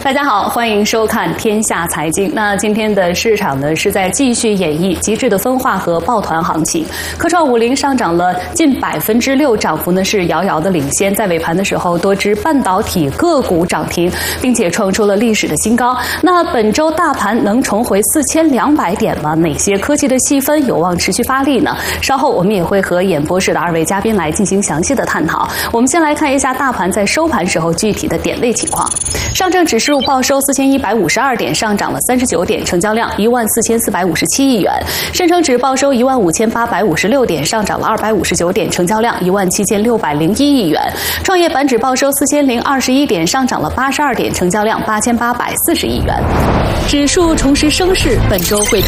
大家好，欢迎收看《天下财经》。那今天的市场呢，是在继续演绎极致的分化和抱团行情。科创50上涨了近6%，涨幅呢是遥遥的领先。在尾盘的时候，多只半导体个股涨停，并且创出了历史的新高。那本周大盘能重回4200点吗？哪些科技的细分有望持续发力呢？稍后我们也会和演播室的2位嘉宾来进行详细的探讨。我们先来看一下大盘在收盘时候具体的点位情况。上证指数报收4152点，上涨了39点，成交量14457亿元。深成指报收15856点，上涨了259点，成交量17601亿元。创业板指报收4021点，上涨了82点，成交量8840亿元。指数重拾升势，本周会